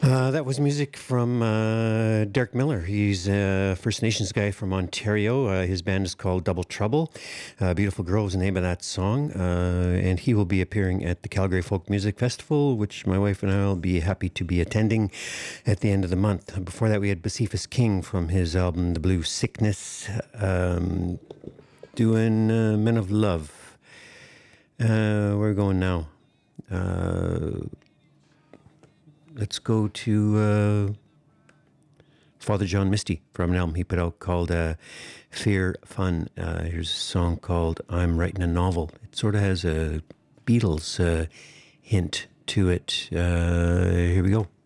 That was music from Derek Miller. He's a First Nations guy from Ontario. His band is called Double Trouble. Beautiful Girl is the name of that song. And he will be appearing at the Calgary Folk Music Festival, which my wife and I will be happy to be attending at the end of the month. Before that, we had Bocephus King from his album The Blue Sickness, doing Men of Love. Where are we going now? Let's go to Father John Misty from an album he put out called Fear Fun. Here's a song called I'm Writing a Novel. It sort of has a Beatles hint to it. Here we go.